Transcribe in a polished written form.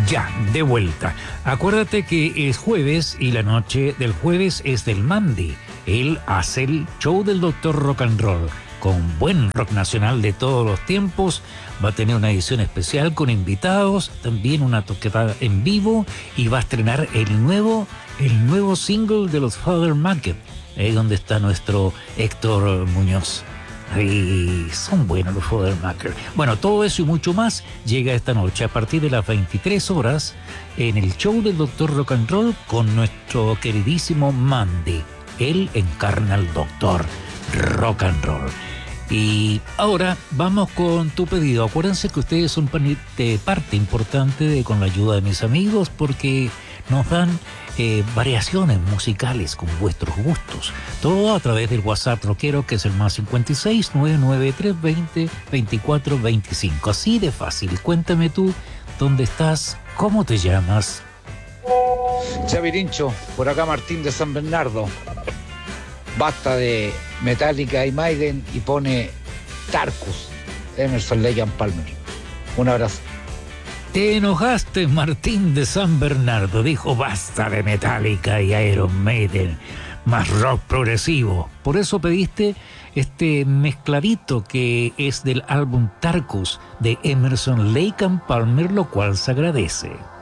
Ya, de vuelta. Acuérdate que es jueves y la noche del jueves es del Mandy. Él hace el show del Doctor Rock and Roll. Con buen rock nacional de todos los tiempos. Va a tener una edición especial con invitados, también una toqueta en vivo y va a estrenar el nuevo single de los Father Market, ahí donde está nuestro Héctor Muñoz. Y son buenos los Father Market. Bueno, todo eso y mucho más llega esta noche a partir de las 23 horas en el show del Doctor Rock and Roll con nuestro queridísimo Mandy. Él encarna al Doctor Rock and Roll. Y ahora vamos con tu pedido. Acuérdense que ustedes son parte importante con la ayuda de mis amigos porque nos dan variaciones musicales con vuestros gustos. Todo a través del WhatsApp rockero, que es el más 56 99320 2425. Así de fácil. Cuéntame tú dónde estás, cómo te llamas. Chavirincho, por acá Martín de San Bernardo. Basta de Metallica y Maiden y pone Tarkus, Emerson, Lake and Palmer. Un abrazo. Te enojaste, Martín de San Bernardo. Dijo basta de Metallica y Iron Maiden, más rock progresivo. Por eso pediste este mezcladito que es del álbum Tarkus de Emerson, Lake and Palmer, lo cual se agradece.